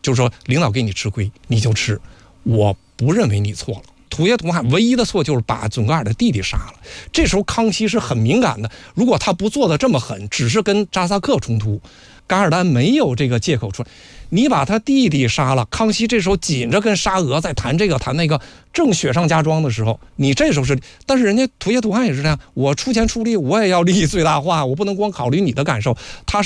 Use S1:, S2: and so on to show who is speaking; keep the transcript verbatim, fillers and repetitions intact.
S1: 就是说领导给你吃亏你就吃，我不认为你错了。土爷图汉唯一的错就是把准噶尔的弟弟杀了。这时候康熙是很敏感的，如果他不做的这么狠，只是跟扎萨克冲突，噶尔丹没有这个借口出来。你把他弟弟杀了，康熙这时候紧着跟沙俄在谈这个谈那个，正雪上加霜的时候，你这时候是，但是人家土爷图汉也是这样，我出钱出力，我也要利益最大化，我不能光考虑你的感受。他